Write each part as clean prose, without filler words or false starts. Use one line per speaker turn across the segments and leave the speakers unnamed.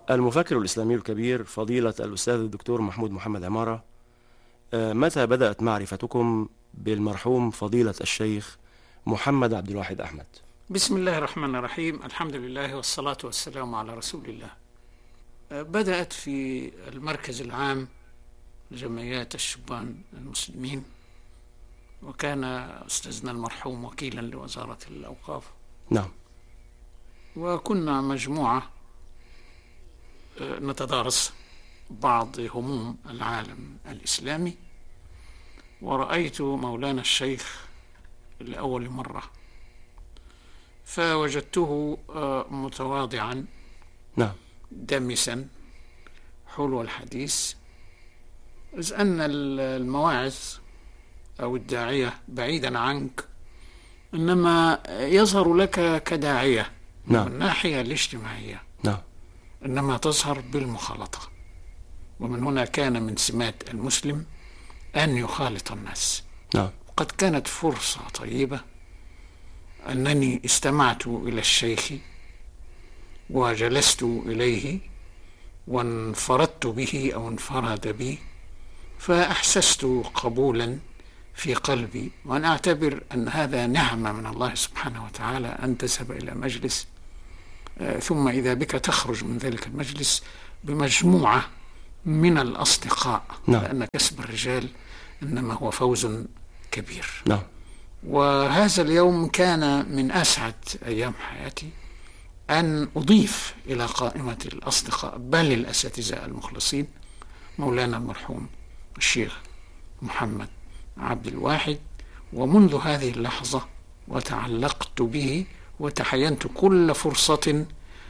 المفكر الإسلامي الكبير فضيلة الأستاذ الدكتور محمود محمد عمارة، متى بدأت معرفتكم بالمرحوم فضيلة الشيخ محمد عبد الواحد أحمد؟
بسم الله الرحمن الرحيم. الحمد لله والصلاة والسلام على رسول الله. بدأت في المركز العام لجمعيات الشبان المسلمين، وكان أستاذنا المرحوم وكيلا لوزارة الأوقاف.
نعم.
وكنا مجموعة نتدارس بعض هموم العالم الإسلامي، ورأيت مولانا الشيخ لأول مرة، فوجدته متواضعا،
نعم،
دمسا، حلو الحديث، إذ أن المواعظ أو الداعية بعيدا عنك إنما يظهر لك كداعية من الناحية الاجتماعية، إنما تظهر بالمخالطة. ومن هنا كان من سمات المسلم أن يخالط الناس. وقد كانت فرصة طيبة أنني استمعت إلى الشيخ وجلست إليه وانفردت به أو انفرد بي، فأحسست قبولا في قلبي، وأنا أعتبر أن هذا نعمة من الله سبحانه وتعالى، أن تذهب إلى مجلس ثم إذا بك تخرج من ذلك المجلس بمجموعة من الأصدقاء. لأن كسب الرجال إنما هو فوز كبير. وهذا اليوم كان من أسعد أيام حياتي، أن أضيف إلى قائمة الأصدقاء بل الأساتذة المخلصين مولانا المرحوم الشيخ محمد عبد الواحد. ومنذ هذه اللحظة وتعلقت به وتحينت كل فرصة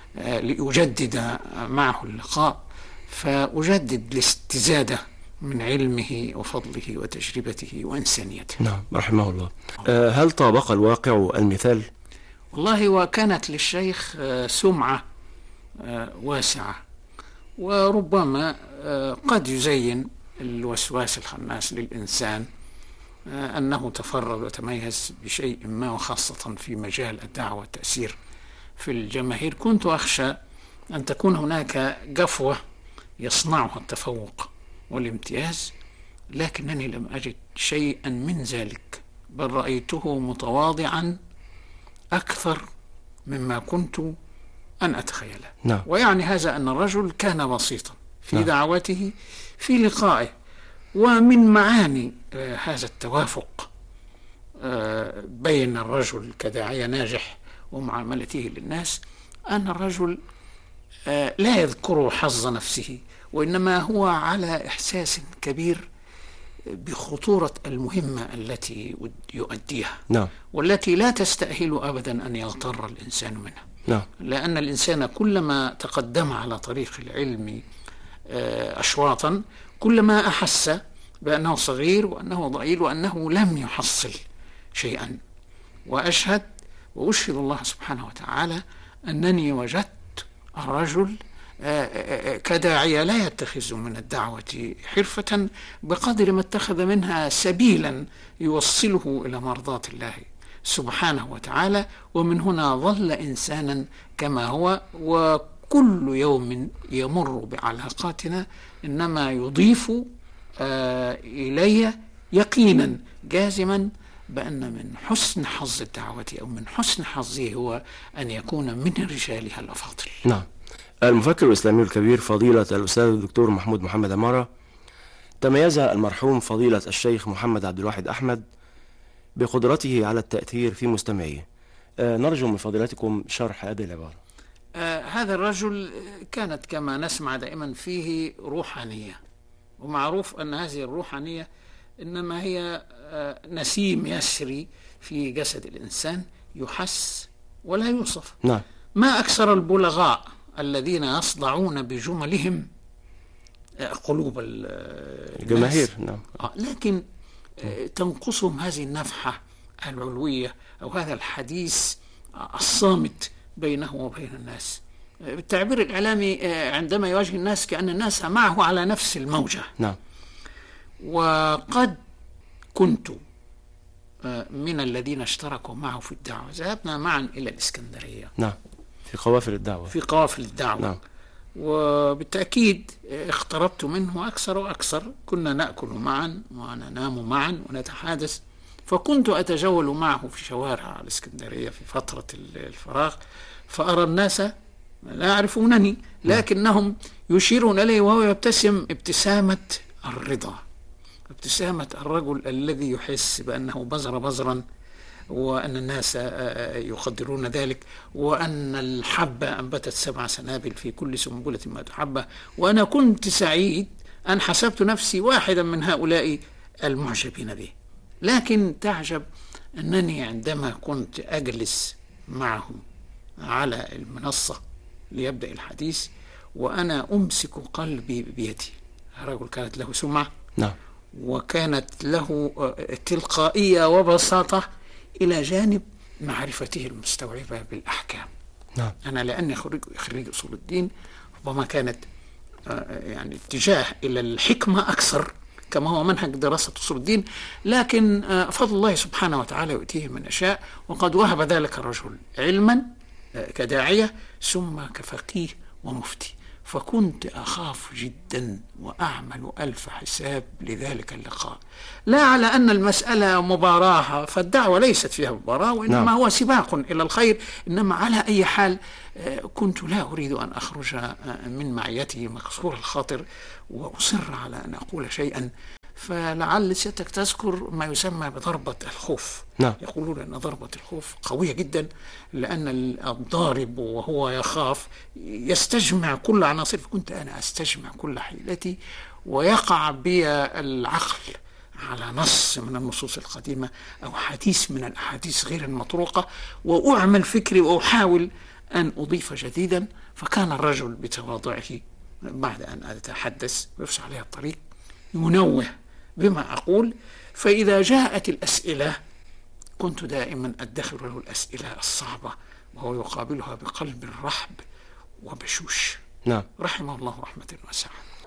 لأجدد معه اللقاء، فأجدد الاستزادة من علمه وفضله وتجربته وإنسانيته.
نعم، رحمه الله. هل طابق الواقع المثال؟
والله، وكانت للشيخ سمعة واسعة، وربما قد يزين الوسواس الخناس للإنسان أنه تفرد وتميز بشيء ما، وخاصة في مجال الدعوة والتأثير في الجماهير. كنت أخشى أن تكون هناك جفوة يصنعها التفوق والامتياز، لكنني لم أجد شيئا من ذلك، بل رأيته متواضعا أكثر مما كنت أن أتخيله. ويعني هذا أن الرجل كان بسيطا في دعوته في لقائه. ومن معاني هذا التوافق بين الرجل كداعية ناجح ومعاملته للناس أن الرجل لا يذكر حظ نفسه، وإنما هو على إحساس كبير بخطورة المهمة التي يؤديها، والتي لا تستأهل أبدا أن يغتر الإنسان منها. لأن الإنسان كلما تقدم على طريق العلم أشواطا كلما أحس بأنه صغير وأنه ضئيل وأنه لم يحصل شيئا. وأشهد وأشهد الله سبحانه وتعالى أنني وجدت الرجل كداعية لا يتخذ من الدعوة حرفة بقدر ما اتخذ منها سبيلا يوصله إلى مرضاة الله سبحانه وتعالى. ومن هنا ظل إنسانا كما هو، وكل يوم يمر بعلاقاتنا إنما يضيف إلي يقينا جازما بأن من حسن حظ الدعوة أو من حسن حظه هو أن يكون من رجالها الأفاضل.
نعم. المفكر الإسلامي الكبير فضيلة الأستاذ الدكتور محمود محمد عمارة، تميز المرحوم فضيلة الشيخ محمد عبد الواحد أحمد بقدرته على التأثير في مستمعيه. نرجو من فضيلتكم شرح هذه العبارة.
هذا الرجل كانت كما نسمع دائما فيه روحانية، ومعروف أن هذه الروحانية إنما هي نسيم يسري في جسد الإنسان يحس ولا يوصف. ما أكثر البلغاء الذين يصدعون بجملهم قلوب
الجماهير.
لكن تنقصهم هذه النفحة العلوية أو هذا الحديث الصامت بينه وبين الناس. بالتعبير الإعلامي عندما يواجه الناس كأن الناس معه على نفس الموجة. وقد كنت من الذين اشتركوا معه في الدعوة، ذهبنا معا إلى الإسكندرية
في قوافل الدعوة.
في قوافل الدعوة. وبالتأكيد اقتربت منه أكثر وأكثر. كنا نأكل معا وننام معا ونتحادث، فكنت أتجول معه في شوارع الإسكندرية في فترة الفراغ، فأرى الناس لا يعرفونني لكنهم يشيرون إلي وهو يبتسم ابتسامة الرضا، ابتسامة الرجل الذي يحس بأنه بذر بذرا، وأن الناس يقدرون ذلك، وأن الحبة أنبتت 7 سنابل في كل سنبلة ما حبة. وأنا كنت سعيد أن حسبت نفسي واحدا من هؤلاء المعجبين به. لكن تعجب أنني عندما كنت أجلس معه على المنصة ليبدأ الحديث وأنا أمسك قلبي بيدي، الرجل كانت له سمعة
نعم.
وكانت له تلقائية وبساطة إلى جانب معرفته المستوعبة بالأحكام.
نعم.
أنا لأني خريج أصول الدين، ربما كانت يعني اتجاه إلى الحكمة أكثر كما هو منهج دراسة أصول الدين، لكن فضل الله سبحانه وتعالى يؤتيه من يشاء، وقد وهب ذلك الرجل علما كداعية ثم كفقيه ومفتي. فكنت أخاف جدا وأعمل ألف حساب لذلك اللقاء، لا على أن المسألة مباراة، فالدعوة ليست فيها مباراة وإنما هو سباق إلى الخير، إنما على أي حال كنت لا أريد أن أخرج من معيته مكسور الخاطر وأصر على أن أقول شيئا. فلعل سيادتك تذكر ما يسمى بضربة الخوف.
نعم.
يقولون أن ضربة الخوف قوية جدا، لأن الضارب وهو يخاف يستجمع كل عناصر، فكنت أنا أستجمع كل حيلتي ويقع بي العقل على نص من النصوص القديمة أو حديث من الأحاديث غير المطروقة، وأعمل فكري وأحاول أن أضيف جديدا. فكان الرجل بتواضعه بعد أن أتحدث ويفسح عليه الطريق ينوه بما أقول، فإذا جاءت الأسئلة كنت دائما أدخر له الأسئلة الصعبة وهو يقابلها بقلب رحب وبشوش.
نعم.
رحمه الله رحمة واسعة.